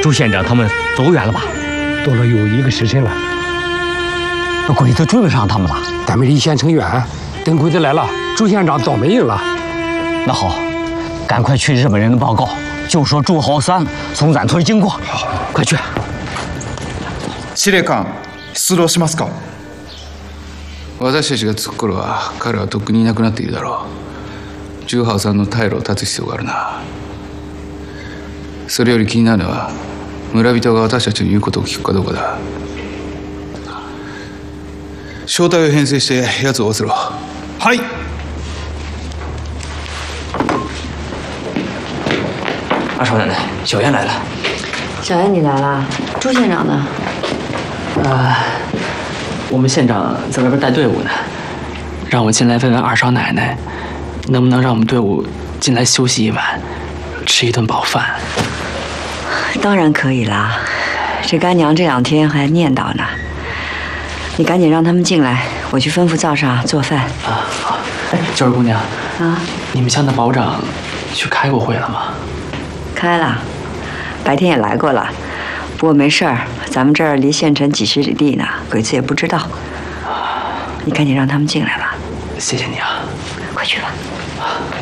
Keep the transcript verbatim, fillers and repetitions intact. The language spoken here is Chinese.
朱县长他们走远了吧？ 走了有一个时辰了。 那鬼子追不上他们了。 咱们离县城远，等鬼子来了，朱县长倒霉了。 那好，赶快去日本人的报告，就说朱豪三从咱村经过。 好，快去。 司令官、出動しますか。私たちが着く頃は彼はとっくにいなくなっているだろう。十羽さんの退路を断つ必要があるな。それより気になるのは村人が私たちの言うことを聞くかどうかだ。正体を編成して奴を追わせろ。はい。 二少奶奶，小燕来了。 小燕，你来了？朱县长呢？ 呃，我们县长在外边带队伍呢，让我进来问问二少奶奶，能不能让我们队伍进来休息一晚，吃一顿饱饭。 当然可以啦，这干娘这两天还念叨呢。你赶紧让他们进来，我去吩咐灶上做饭。 啊，好。哎，娇儿姑娘， 啊， 你们乡的保长去开过会了吗？ 开了，白天也来过了，不过没事儿，咱们这儿离县城几十里地呢，鬼子也不知道。你赶紧让他们进来吧。 谢谢你啊， 快去吧。